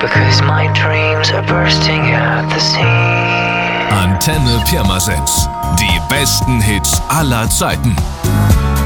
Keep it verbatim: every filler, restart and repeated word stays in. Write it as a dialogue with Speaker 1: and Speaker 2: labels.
Speaker 1: because my dreams are bursting at the seams.
Speaker 2: Antenne Pirmasens. Die besten Hits aller Zeiten.